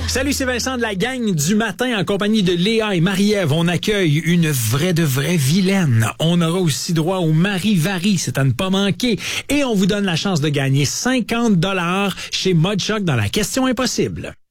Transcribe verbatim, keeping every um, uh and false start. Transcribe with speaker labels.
Speaker 1: Salut, c'est Vincent de la gang du matin en compagnie de Léa et Marie-Ève. On accueille une vraie de vraie vilaine. On aura aussi droit au Mari-Vari, c'est à ne pas manquer. Et on vous donne la chance de gagner cinquante dollars chez Modshock dans la question impossible.